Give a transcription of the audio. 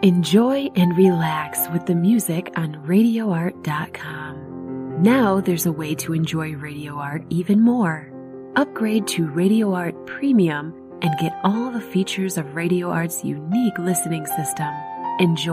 Enjoy and relax with the music on RadioArt.com. Now there's a way to enjoy Radio Art even more. Upgrade to Radio Art Premium and get all the features of Radio Art's unique listening system. Enjoy